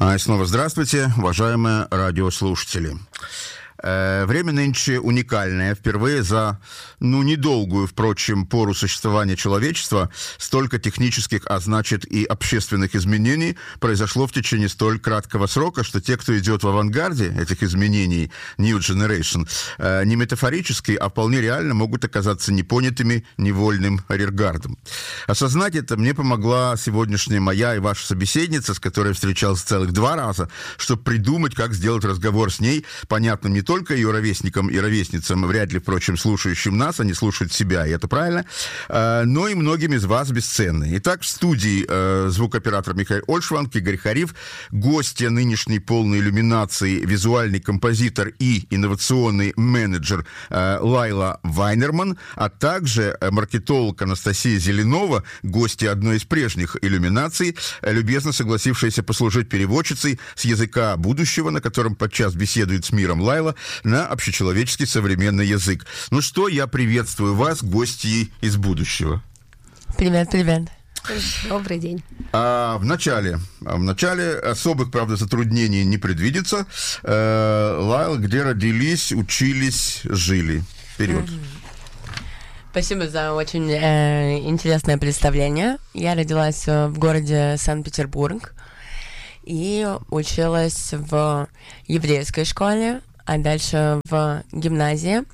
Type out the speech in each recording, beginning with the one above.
И снова здравствуйте, уважаемые радиослушатели. Время нынче уникальное. Впервые за, недолгую, впрочем, пору существования человечества столько технических, а значит и общественных изменений произошло в течение столь краткого срока, что те, кто идет в авангарде этих изменений, New Generation, не метафорически, а вполне реально могут оказаться непонятыми невольным арьергардом. Осознать это мне помогла сегодняшняя моя и ваша собеседница, с которой встречался целых 2 раза, чтобы придумать, как сделать разговор с ней понятным не только ее ровесникам и ровесницам, вряд ли, впрочем, слушающим нас, они слушают себя, и это правильно, но и многим из вас бесценны. Итак, в студии звукооператор Михаил Ольшванг, Игорь Хариф, гостья нынешней полной иллюминации, визуальный композитор и инновационный менеджер Лайла Вайнерман, а также маркетолог Анастасия Зеленова, гостья одной из прежних иллюминаций, любезно согласившаяся послужить переводчицей с языка будущего, на котором подчас беседует с миром Лайла, на общечеловеческий современный язык. Ну что, я приветствую вас, гости из будущего. Привет, привет. Добрый день. В начале особых, правда, затруднений не предвидится. Лайла, где родились, учились, жили? Вперед. Спасибо за очень интересное представление. Я родилась в городе Санкт-Петербург и училась в еврейской школе, а дальше в гимназии.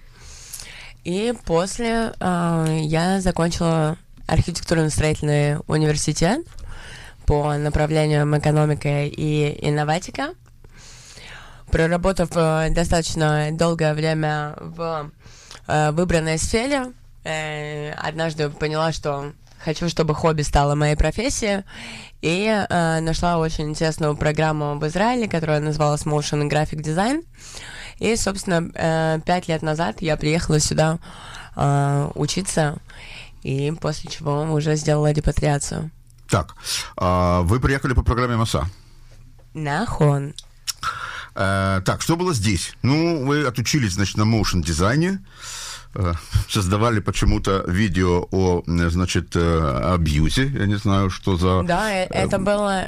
И после я закончила архитектурно-строительный университет по направлениям экономика и инноватика. Проработав достаточно долгое время в выбранной сфере, однажды поняла, что хочу, чтобы хобби стало моей профессией, и нашла очень интересную программу в Израиле, которая называлась Motion Graphic Design. И, собственно, 5 лет назад я приехала сюда учиться, и после чего уже сделала репатриацию. Так, вы приехали по программе МАСА? Нахон. Так, что было здесь? Вы отучились, значит, на моушн-дизайне, создавали почему-то видео о, значит, абьюзе, я не знаю, что за... Да, это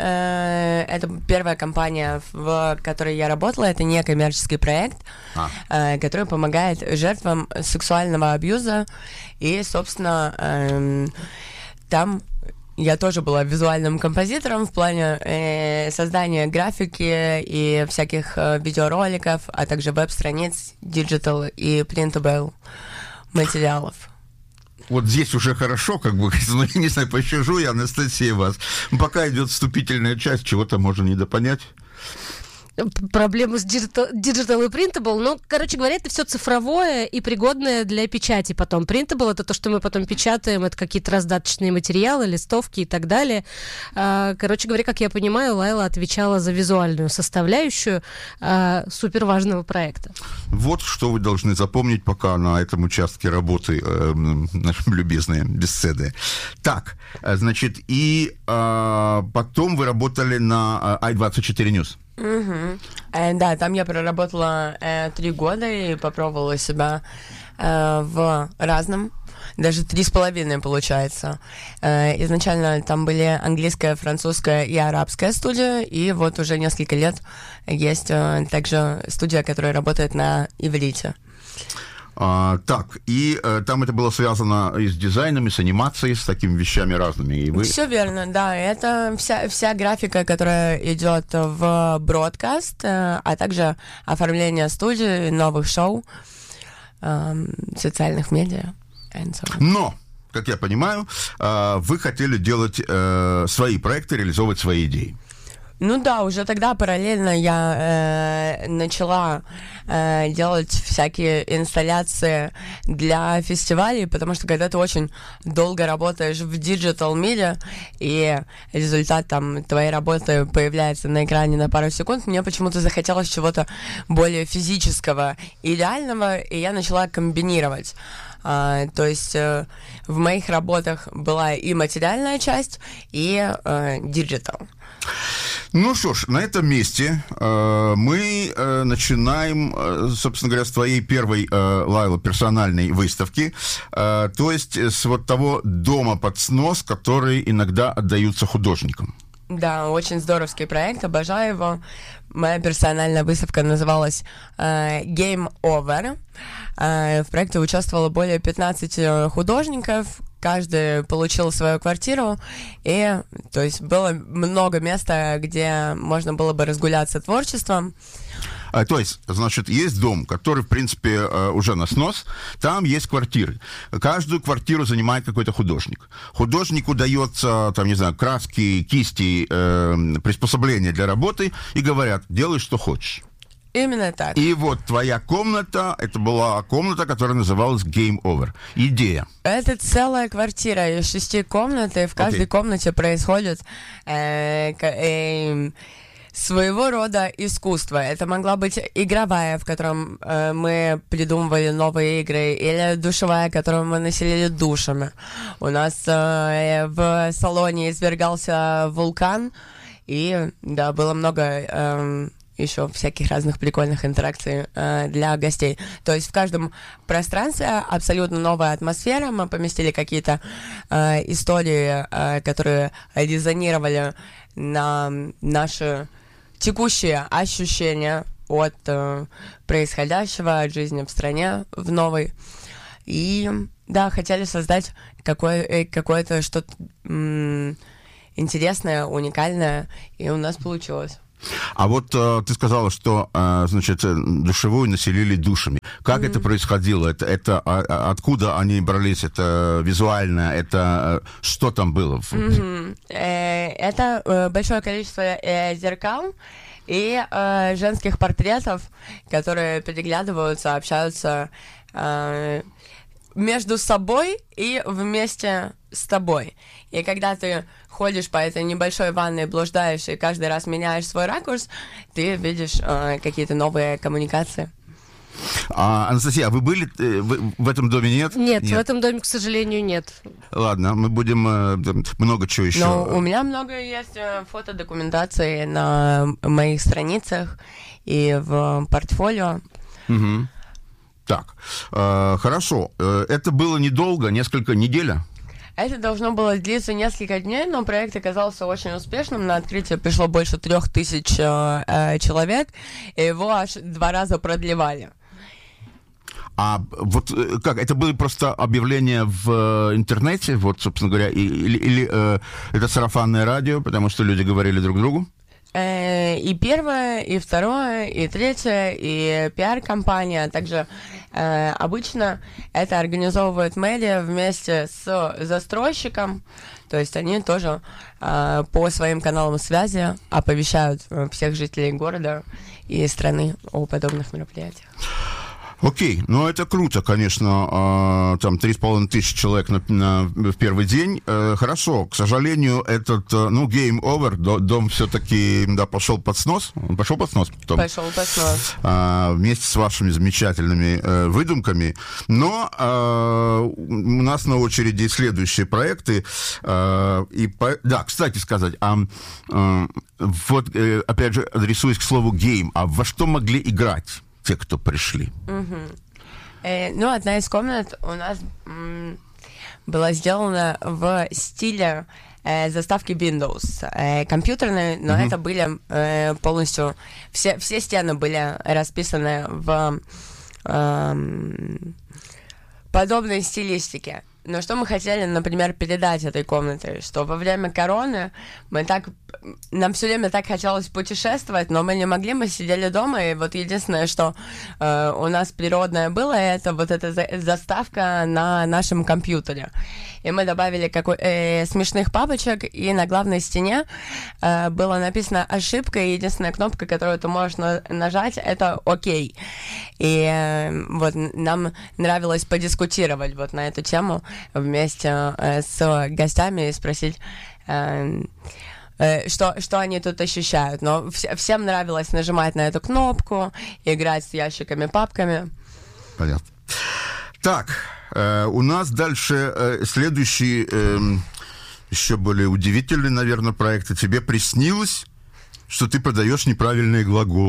первая компания, в которой я работала, это некоммерческий проект, который помогает жертвам сексуального абьюза, и, собственно, там я тоже была визуальным композитором в плане создания графики и всяких видеороликов, а также веб-страниц, диджитал и printable материалов. Вот здесь уже хорошо, я не знаю, пощажу я, Анастасия, вас. Пока идет вступительная часть, чего-то можно недопонять. Проблему с digital и printable, короче говоря, это все цифровое и пригодное для печати потом. Printable — это то, что мы потом печатаем, это какие-то раздаточные материалы, листовки и так далее. Короче говоря, как я понимаю, Лайла отвечала за визуальную составляющую супер важного проекта. Вот что вы должны запомнить пока на этом участке работы, наши любезные беседы. Так, значит, и потом вы работали на i24 News. Да, там я проработала 3 года и попробовала себя в разном, даже 3,5 получается. Изначально там были английская, французская и арабская студия, и вот уже несколько лет есть также студия, которая работает на иврите. Так, и там это было связано и с дизайном, и с анимацией, с такими вещами разными. И вы... Все верно, да. Это вся графика, которая идет в бродкаст, а также оформление студии, новых шоу, социальных медиа. Но, как я понимаю, вы хотели делать свои проекты, реализовывать свои идеи. Да, уже тогда параллельно я начала делать всякие инсталляции для фестивалей, потому что когда ты очень долго работаешь в диджитал медиа, и результат твоей работы появляется на экране на пару секунд, мне почему-то захотелось чего-то более физического и реального, и я начала комбинировать. То есть в моих работах была и материальная часть, и диджитал. Ну что ж, на этом месте мы начинаем, собственно говоря, с твоей первой, Лайла, персональной выставки, то есть с вот того дома под снос, который иногда отдаются художникам. Да, очень здоровский проект, обожаю его. Моя персональная выставка называлась Game Over. В проекте участвовало более 15 художников, каждый получил свою квартиру, и то есть было много места, где можно было бы разгуляться творчеством. То есть, значит, есть дом, который, в принципе, уже на снос, там есть квартиры. Каждую квартиру занимает какой-то художник. Художнику дается, там, не знаю, краски, кисти, приспособления для работы, и говорят, делай, что хочешь. Именно так. И вот твоя комната, это была комната, которая называлась Game Over. Идея. Это целая квартира из 6 комнат, и в каждой комнате происходит своего рода искусство. Это могла быть игровая, в котором мы придумывали новые игры, или душевая, которую мы населили душами. У нас в салоне извергался вулкан, и да, было много еще всяких разных прикольных интеракций для гостей. То есть в каждом пространстве абсолютно новая атмосфера. Мы поместили какие-то истории, которые резонировали на наши текущие ощущения от происходящего, от жизни в стране, в новой. И, да, хотели создать какое-то что-то интересное, уникальное, и у нас получилось. А вот ты сказала, что, значит, душевую населили душами. Как это происходило? Это откуда они брались? Это визуально? Это что там было? Это большое количество зеркал и женских портретов, которые переглядываются, общаются между собой и вместе с тобой. И когда ты ходишь по этой небольшой ванной, блуждаешь и каждый раз меняешь свой ракурс, ты видишь какие-то новые коммуникации. Анастасия, а вы были в этом доме, нет? Нет, в этом доме, к сожалению, нет. Ладно, мы будем много чего еще. Но у меня много есть фотодокументации на моих страницах и в портфолио. Угу. Так, хорошо. Это было недолго, несколько недель? Это должно было длиться несколько дней, но проект оказался очень успешным. На открытие пришло больше 3000 человек, и его аж 2 раза продлевали. А вот как, это были просто объявления в интернете, вот, собственно говоря, или это сарафанное радио, потому что люди говорили друг другу? И первое, и второе, и третье, и пиар-компания. Также обычно это организовывает мэрия вместе с застройщиком. То есть они тоже по своим каналам связи оповещают всех жителей города и страны о подобных мероприятиях. Окей, ну это круто, конечно, там 3500 человек в первый день. Хорошо, к сожалению, этот, Game Over, дом все-таки, да, пошел под снос. Он пошел под снос потом. Пошел под снос. Вместе с вашими замечательными выдумками. Но у нас на очереди следующие проекты. Да, кстати сказать, вот, опять же, адресуясь к слову «гейм», а во что могли играть те, кто пришли? Одна из комнат у нас была сделана в стиле заставки Windows, компьютерной, но это были полностью... Все стены были расписаны в подобной стилистике. Но что мы хотели, например, передать этой комнате, что во время короны нам все время так хотелось путешествовать, но мы не могли, мы сидели дома, и вот единственное, что у нас природное было, это вот эта заставка на нашем компьютере. И мы добавили смешных папочек, и на главной стене было написано «Ошибка», и единственная кнопка, которую ты можешь нажать, это «Окей». И вот нам нравилось подискутировать вот на эту тему вместе с гостями и спросить, что они тут ощущают. Но всем нравилось нажимать на эту кнопку, играть с ящиками, папками. Понятно. Так, у нас дальше следующий, еще более удивительный, наверное, проект. Тебе приснилось, что ты продаешь неправильные глаголы?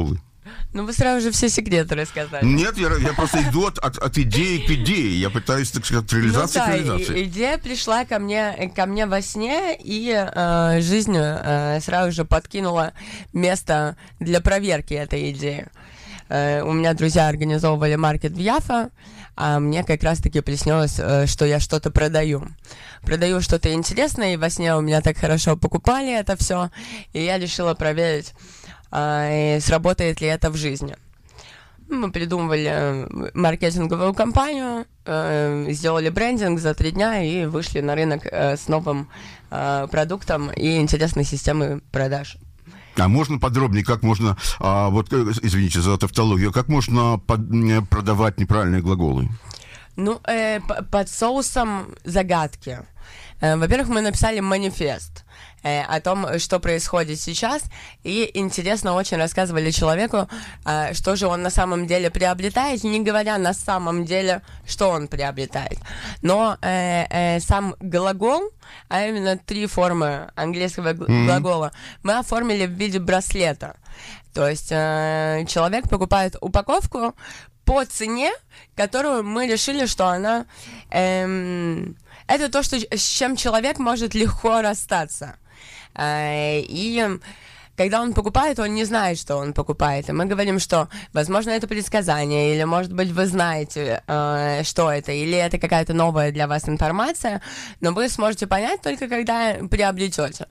Ну, вы сразу же все секреты рассказали. Нет, я просто иду от идеи к идее. Я пытаюсь, так сказать, реализации к реализации. Идея пришла ко мне во сне, и жизнь сразу же подкинула место для проверки этой идеи. У меня друзья организовывали маркет в Яффа, а мне как раз-таки приснилось, что я что-то продаю. Продаю что-то интересное, и во сне у меня так хорошо покупали это все, и я решила проверить, сработает ли это в жизни. Мы придумывали маркетинговую кампанию, сделали брендинг за 3 дня и вышли на рынок с новым продуктом и интересной системой продаж. А можно подробнее, как можно, извините за тавтологию, как можно продавать неправильные глаголы? Ну, под соусом загадки. Во-первых, мы написали манифест о том, что происходит сейчас, и интересно очень рассказывали человеку, что же он на самом деле приобретает, не говоря на самом деле, что он приобретает. Но сам глагол, а именно 3 формы английского глагола, мы оформили в виде браслета. То есть человек покупает упаковку по цене, которую мы решили, что она... это то, с чем человек может легко расстаться. И когда он покупает, он не знает, что он покупает. И мы говорим, что, возможно, это предсказание, или, может быть, вы знаете, что это, или это какая-то новая для вас информация, но вы сможете понять только, когда приобретете.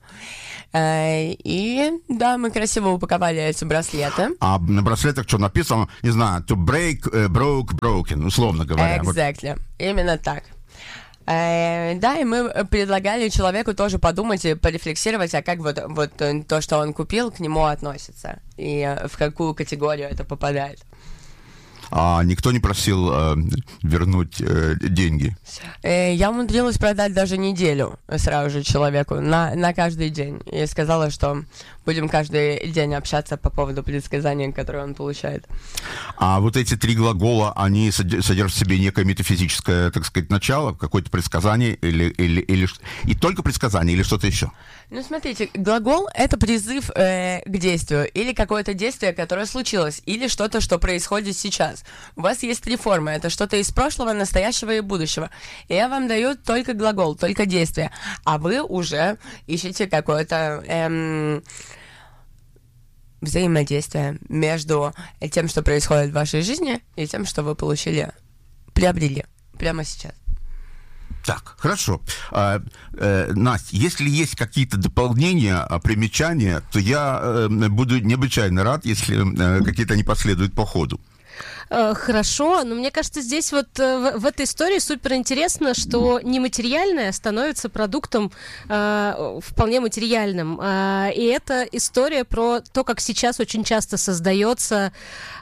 И, да, мы красиво упаковали эти браслеты. А на браслетах что написано? Не знаю, to break, broke, broken, условно говоря. Exactly. Именно так. Да, и мы предлагали человеку тоже подумать и порефлексировать, а как вот то, что он купил, к нему относится, и в какую категорию это попадает. А никто не просил вернуть деньги? Я умудрилась продать даже неделю сразу же человеку на каждый день. И сказала, что будем каждый день общаться по поводу предсказания, которое он получает. А вот эти 3 глагола, они содержат в себе некое метафизическое, так сказать, начало, какое-то предсказание или и только предсказание, или что-то еще? Ну, смотрите, глагол — это призыв к действию, или какое-то действие, которое случилось, или что-то, что происходит сейчас. У вас есть 3 формы. Это что-то из прошлого, настоящего и будущего. И я вам даю только глагол, только действие. А вы уже ищете какое-то взаимодействие между тем, что происходит в вашей жизни, и тем, что вы приобрели прямо сейчас. Так, хорошо. Настя, если есть какие-то дополнения, примечания, то я буду необычайно рад, если какие-то не последуют по ходу. Хорошо, но мне кажется, здесь вот в этой истории супер интересно, что нематериальное становится продуктом вполне материальным. И это история про то, как сейчас очень часто создается...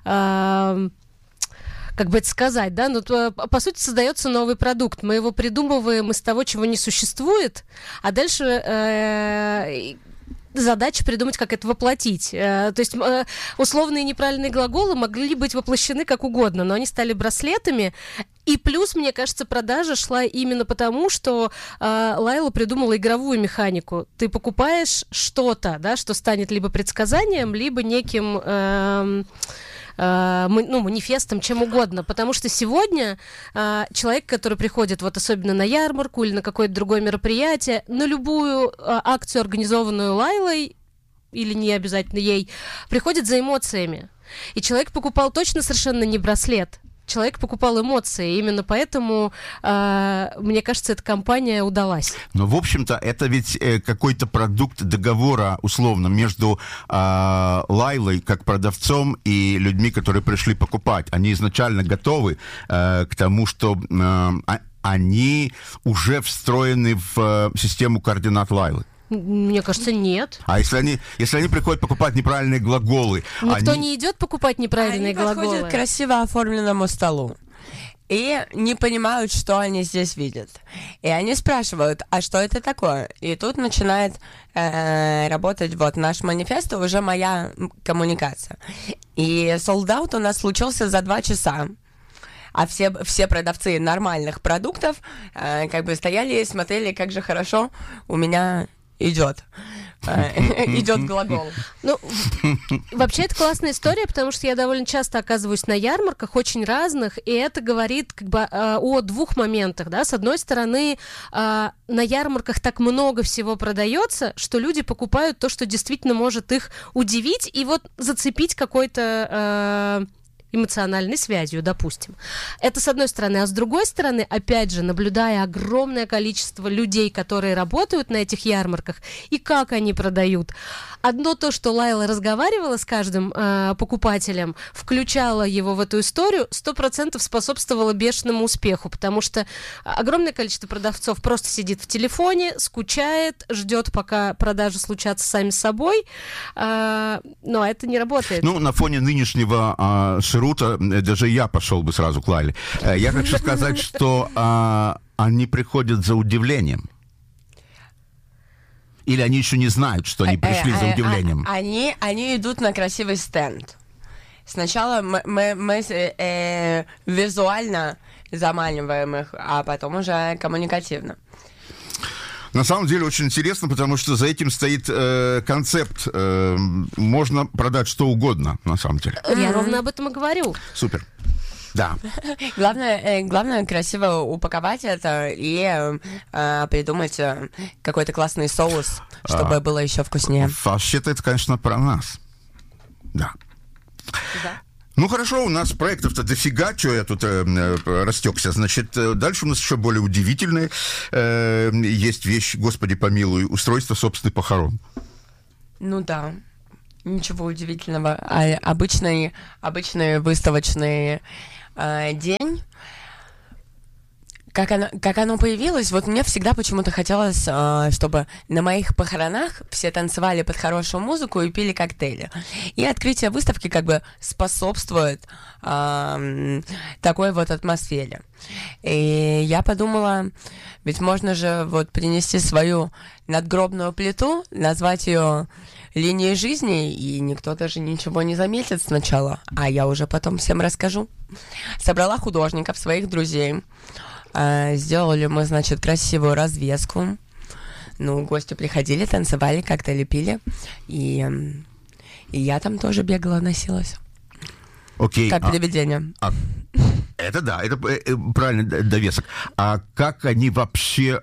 как бы это сказать, да, ну, по сути, создается новый продукт. Мы его придумываем из того, чего не существует, а дальше задача придумать, как это воплотить. То есть условные неправильные глаголы могли быть воплощены как угодно, но они стали браслетами. И плюс, мне кажется, продажа шла именно потому, что Лайла придумала игровую механику. Ты покупаешь что-то, да, что станет либо предсказанием, либо неким... манифестом, чем угодно. Потому что сегодня человек, который приходит, вот особенно на ярмарку или на какое-то другое мероприятие, на любую акцию, организованную Лайлой, или не обязательно ей, приходит за эмоциями. И человек покупал точно совершенно не браслет. Человек покупал эмоции. Именно поэтому, мне кажется, эта кампания удалась. Но, в общем-то, это ведь какой-то продукт договора, условно, между Лайлой, как продавцом, и людьми, которые пришли покупать. Они изначально готовы к тому, что они уже встроены в систему координат Лайлы. Мне кажется, нет. А если они приходят покупать неправильные глаголы... Никто не идет покупать неправильные глаголы. Они подходят к красиво оформленному столу и не понимают, что они здесь видят. И они спрашивают, а что это такое? И тут начинает работать вот наш манифест, уже моя коммуникация. И солд-аут у нас случился за 2 часа. А все продавцы нормальных продуктов как бы стояли и смотрели, как же хорошо у меня идет. идет глагол. Ну, вообще, это классная история, потому что я довольно часто оказываюсь на ярмарках, очень разных, и это говорит как бы о двух моментах, да. С одной стороны, на ярмарках так много всего продается, что люди покупают то, что действительно может их удивить и вот зацепить какой-то эмоциональной связью, допустим. Это с одной стороны. А с другой стороны, опять же, наблюдая огромное количество людей, которые работают на этих ярмарках, и как они продают. Одно то, что Лайла разговаривала с каждым покупателем, включала его в эту историю, 100% способствовало бешеному успеху, потому что огромное количество продавцов просто сидит в телефоне, скучает, ждет, пока продажи случатся сами собой, но это не работает. Ну, на фоне нынешнего Ширута даже я пошел бы сразу к Лайле. Я хочу сказать, что они приходят за удивлением. Или они еще не знают, что они пришли за удивлением? Они идут на красивый стенд. Сначала мы визуально заманиваем их, а потом уже коммуникативно. На самом деле очень интересно, потому что за этим стоит концепт. Можно продать что угодно, на самом деле. Я ровно об этом и говорю. Супер. Да. Главное красиво упаковать это и придумать какой-то классный соус, чтобы было еще вкуснее. Вообще-то это, конечно, про нас. Да. Ну хорошо, у нас проектов-то дофига, что я тут растекся. Значит, дальше у нас еще более удивительные. Есть вещь, господи помилуй, устройство собственных похорон. Ну да, ничего удивительного. Обычный выставочный день. Как оно появилось, вот мне всегда почему-то хотелось, чтобы на моих похоронах все танцевали под хорошую музыку и пили коктейли. И открытие выставки как бы способствует такой вот атмосфере. И я подумала, ведь можно же вот принести свою надгробную плиту, назвать ее линией жизни, и никто даже ничего не заметит сначала, а я уже потом всем расскажу. Собрала художников, своих друзей. Сделали мы, значит, красивую развеску. Ну, гости приходили, танцевали, коктейли пили. И я там тоже бегала, носилась. Окей. Как привидение. Это да, это правильно, довесок. А как они вообще...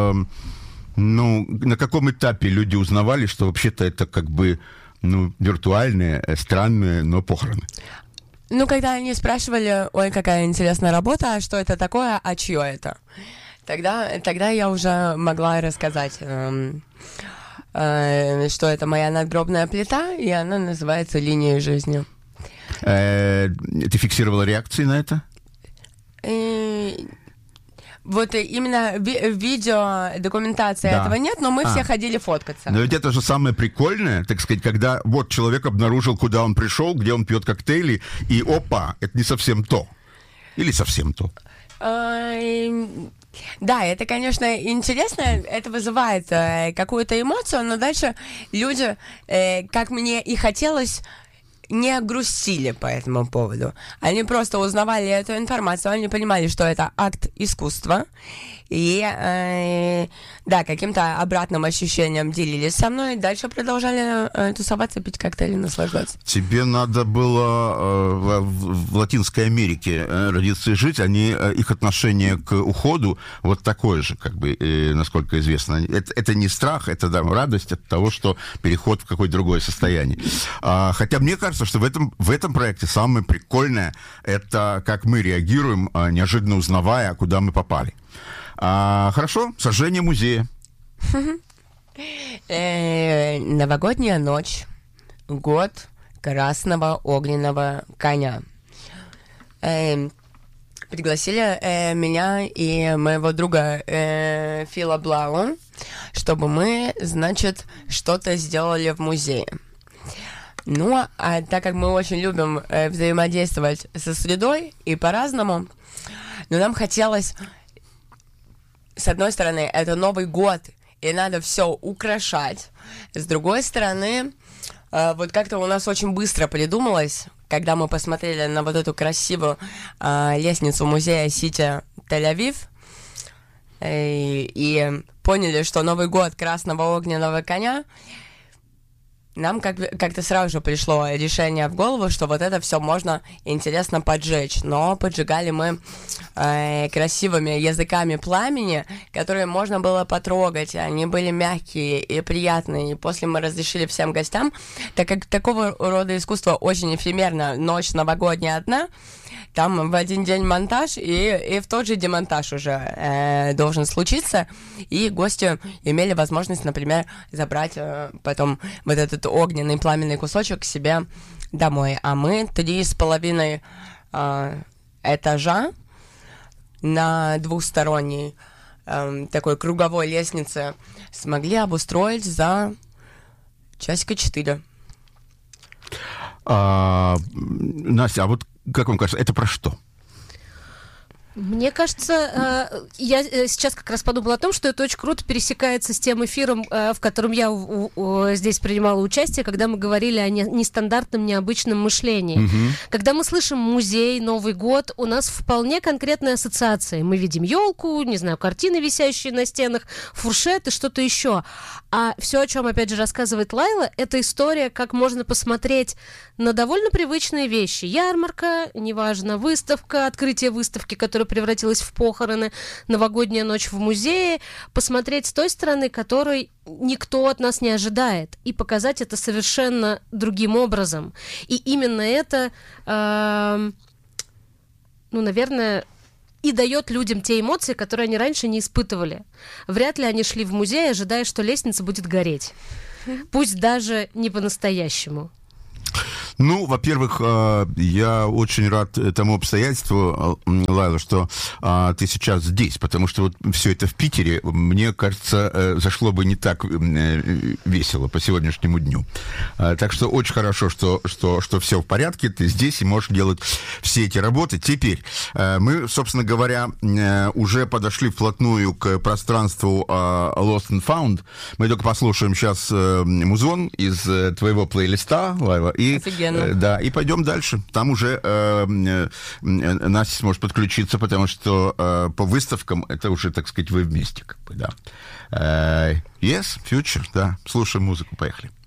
на каком этапе люди узнавали, что вообще-то это как бы виртуальные, странные, но похороны? Ну, когда они спрашивали, ой, какая интересная работа, а что это такое, а чье это? Тогда я уже могла рассказать, что это моя надгробная плита, и она называется «Линией жизни». Ты фиксировала реакции на это? Вот именно видео, документации этого нет, но мы все ходили фоткаться. Но ведь это же самое прикольное, так сказать, когда вот человек обнаружил, куда он пришел, где он пьет коктейли, и опа, это не совсем то. Или совсем то. Да, это, конечно, интересно, это вызывает какую-то эмоцию, но дальше люди, как мне и хотелось, не грустили по этому поводу. Они просто узнавали эту информацию, они понимали, что это акт искусства, и, да, каким-то обратным ощущением делились со мной, и дальше продолжали тусоваться, пить коктейли, наслаждаться. Тебе надо было в Латинской Америке родиться и жить, их отношение к уходу вот такое же, как бы, насколько известно. Это не страх, это да, радость от того, что переход в какое-то другое состояние. Хотя мне кажется, что в этом проекте самое прикольное это как мы реагируем, неожиданно узнавая, куда мы попали. Хорошо, сожжение музея. Новогодняя ночь. Год красного огненного коня. Пригласили меня и моего друга Фила Блау, чтобы мы, значит, что-то сделали в музее. Ну, а так как мы очень любим взаимодействовать со средой и по-разному, но нам хотелось, с одной стороны, это Новый год, и надо все украшать. С другой стороны, вот как-то у нас очень быстро придумалось, когда мы посмотрели на вот эту красивую лестницу музея Сити Тель-Авив, и поняли, что Новый год красного огненного коня — нам как-то сразу же пришло решение в голову, что вот это все можно интересно поджечь. Но поджигали мы красивыми языками пламени, которые можно было потрогать. Они были мягкие и приятные. И после мы разрешили всем гостям, так как такого рода искусство очень эфемерно, ночь новогодняя одна, там в один день монтаж, и в тот же демонтаж уже должен случиться, и гости имели возможность, например, забрать потом вот этот огненный пламенный кусочек к себе домой. А мы 3,5 этажа на двухсторонней такой круговой лестнице смогли обустроить за часика 4. Настя, а вот как вам кажется, это про что? Мне кажется, я сейчас как раз подумала о том, что это очень круто пересекается с тем эфиром, в котором я здесь принимала участие, когда мы говорили о нестандартном, необычном мышлении. Угу. Когда мы слышим музей, Новый год, у нас вполне конкретные ассоциации. Мы видим елку, не знаю, картины, висящие на стенах, фуршет и что-то еще. А все, о чем, опять же, рассказывает Лайла, это история, как можно посмотреть на довольно привычные вещи. Ярмарка, неважно, выставка, открытие выставки, которая превратилась в похороны, новогодняя ночь в музее, посмотреть с той стороны, которой никто от нас не ожидает, и показать это совершенно другим образом. И именно это, наверное, и дает людям те эмоции, которые они раньше не испытывали. Вряд ли они шли в музей, ожидая, что лестница будет гореть. Пусть даже не по-настоящему. Ну, во-первых, я очень рад тому обстоятельству, Лайла, что ты сейчас здесь, потому что вот все это в Питере, мне кажется, зашло бы не так весело по сегодняшнему дню. Так что очень хорошо, что все в порядке, ты здесь и можешь делать все эти работы. Теперь мы, собственно говоря, уже подошли вплотную к пространству Lost and Found. Мы только послушаем сейчас музон из твоего плейлиста, Лайла, и да, и пойдем дальше. Там уже Настя сможет подключиться, потому что по выставкам это уже, так сказать, вы вместе, как бы, да. Yes, Future, да. Слушаем музыку, поехали.